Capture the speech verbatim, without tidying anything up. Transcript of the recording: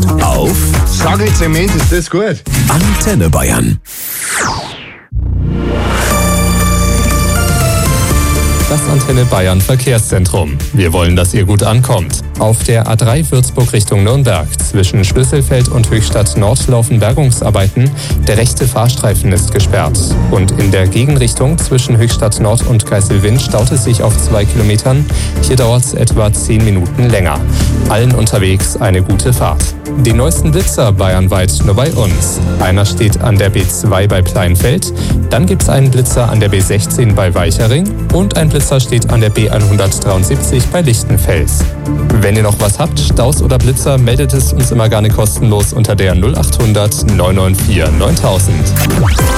auf Sag ich Zement, ist das gut? Antenne Bayern. Das Antenne Bayern Verkehrszentrum. Wir wollen, dass ihr gut ankommt. Auf der A drei Würzburg Richtung Nürnberg zwischen Schlüsselfeld und Höchstadt Nord laufen Bergungsarbeiten. Der rechte Fahrstreifen ist gesperrt. Und in der Gegenrichtung zwischen Höchstadt Nord und Geiselwind staut es sich auf zwei Kilometern. Hier dauert es etwa zehn Minuten länger. Allen unterwegs eine gute Fahrt. Den neuesten Blitzer bayernweit nur bei uns. Einer steht an der B zwei bei Pleinfeld, dann gibt es einen Blitzer an der B sechzehn bei Weichering und ein Blitzer steht an der B hundertdreiundsiebzig bei Lichtenfels. Wenn ihr noch was habt, Staus oder Blitzer, meldet es uns immer gerne kostenlos unter der null acht hundert neun neun vier neuntausend.